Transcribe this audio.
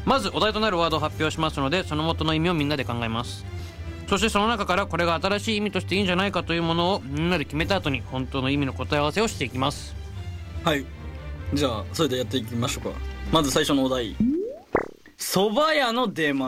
まずお題となるワードを発表しますので、その元の意味をみんなで考えます。そしてその中からこれが新しい意味としていいんじゃないかというものをみんなで決めた後に本当の意味の答え合わせをしていきます。 はい、じゃあそれでやっていきましょうか。まず最初のお題、蕎麦屋の出前。